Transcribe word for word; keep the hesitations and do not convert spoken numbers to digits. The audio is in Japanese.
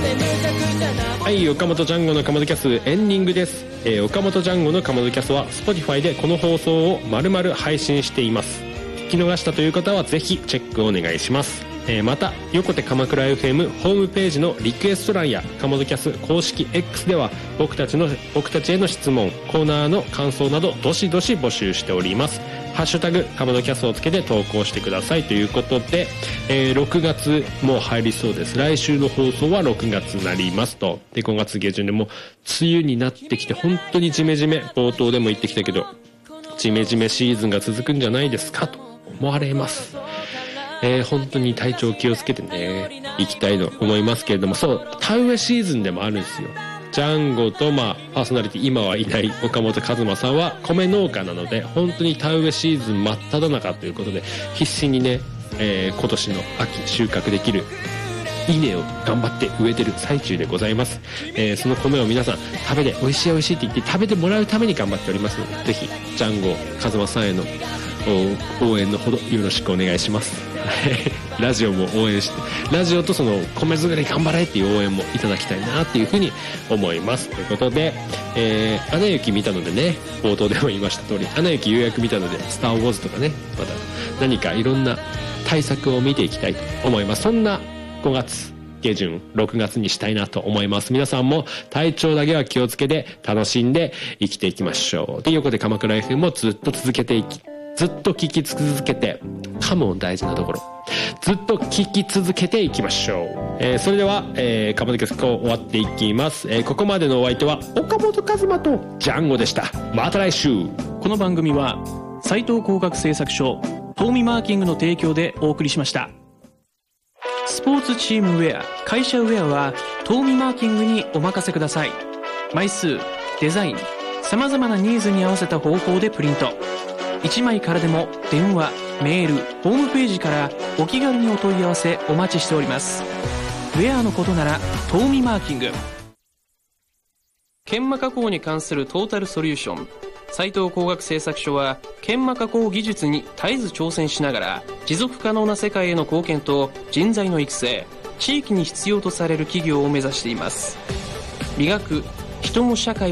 はい、岡本ジャンゴのかまどキャスエンディングです。えー、岡本ジャンゴのかまどキャスは Spotify でこの放送を丸々配信しています。聞き逃したという方はぜひチェックをお願いします。えー、また横手鎌倉 エフエム ホームページのリクエスト欄やかまどキャス公式 X では僕たちの僕たちへの質問、コーナーの感想などどしどし募集しております。ハッシュタグかまどキャスをつけて投稿してくださいということで、えー、ろくがつもう入りそうです。来週の放送はろくがつになりますと。でごがつ下旬でもう梅雨になってきて本当にジメジメ、冒頭でも言ってきたけどジメジメシーズンが続くんじゃないですかと思われます。えー、本当に体調気をつけてね行きたいと思いますけれども、そう田植えシーズンでもあるんですよ。ジャンゴと、まあ、パーソナリティ今はいない岡本和真さんは米農家なので本当に田植えシーズン真っ只中ということで必死にね、えー、今年の秋収穫できる稲を頑張って植えてる最中でございます。えー、その米を皆さん食べて美味しい美味しいって言って食べてもらうために頑張っておりますので、ぜひジャンゴ和真さんへの応援のほどよろしくお願いします。ラジオも応援して、ラジオとその米作り頑張れっていう応援もいただきたいなっていうふうに思います。ということで、えー、アナ雪見たのでね、冒頭でも言いました通りアナ雪ようやく見たのでスターウォーズとかね、また何かいろんな対策を見ていきたいと思います。そんなごがつ下旬ろくがつにしたいなと思います。皆さんも体調だけは気をつけて楽しんで生きていきましょう。で横で鎌倉 エフエム もずっと続けていきずっと聞き続けてかも大事なところずっと聞き続けていきましょう。えー、それでは、えー、かまどキャス終わっていきます。えー、ここまでのお相手は岡本和真とジャンゴでした。また来週。 この番組は斉藤工学製作所東美マーキングの提供でお送りしました。スポーツチームウェア、会社ウェアは東美マーキングにお任せください。枚数、デザイン、様々なニーズに合わせた方法でプリント。いちまいからでも電話、メール、ホームページからお気軽にお問い合わせお待ちしております。ウェアのことなら東美マーキング。研磨加工に関するトータルソリューション。斉藤工学製作所は研磨加工技術に絶えず挑戦しながら持続可能な世界への貢献と人材の育成、地域に必要とされる企業を目指しています。磨く人も社会